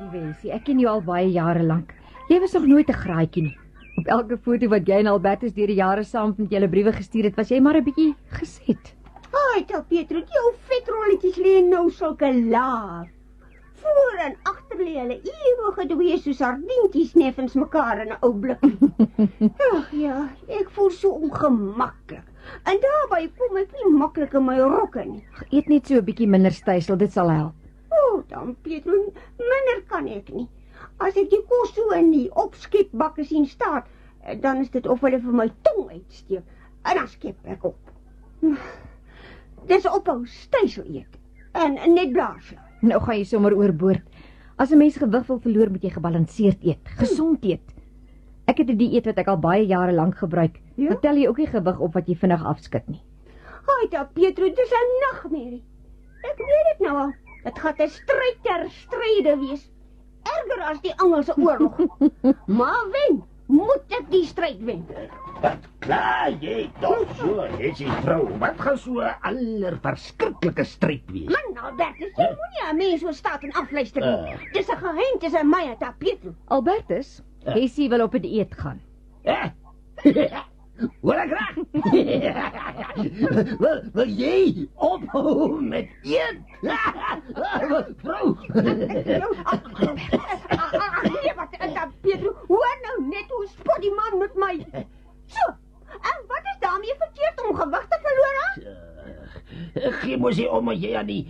liewe Essie, ek ken jou al baie jare lank. Jy was nog nooit 'n graaitjie nie. Op elke foto wat jy en Albertus deur die jare saam met julle briewe gestuur het, was jy maar 'n bietjie geset. Ai, Tel Pietro, jou vetrolletjies lê nou sulke laag. Voor en agter lê hulle ewig gedwee soos sardientjies neffens mekaar in 'n ou blik. Ag ja, ek voel so ongemaklik. En daarbey kom ek nie maklik in my rokke nie. Eet net so 'n bietjie minder stysel, dit sal help. O, dan Pietro, minder kan ek nie. As ek die kos so in die opskepbakke sien staan, dan is dit of hulle vir my tong uitsteek. En dan skep ek op. Dis ophou stysel eet. En net blaas. Nou gaan jy sommer oorboord. As 'n mens gewig wil verloor, moet jy gebalanseerd eet, gesond eet. Ek het 'n dieet wat ek al baie jare lank gebruik. Ja? Dan tel jy ook nie gewig op wat jy vinnig afskit nie. Haai, Tel Pietro, dis 'n nagmerrie. Ek weet dit nou al. Dit gaan 'n stryd ter stryde wees. Erger as die Engelse oorlog. Maar wen, moet ek die stryd wen. Wat klaar jy toch so, Essie vrou? Wat gaan so 'n allerverskriklike stryd wees? Man, Albertus, jy moenie 'n mens so staat en afluister nie. Dis 'n geheim tussen my en Tel Pietro. Albertus, Essie wil op 'n dieet gaan. Wil ek graag? wil jy ophou met eet? Vrou! Nee, wat, Tel Pietro, hoor nou net hoe spot die man met my. So, en wat is daarmee verkeerd om gewig te verloor? Gee mos nie om as jy aan die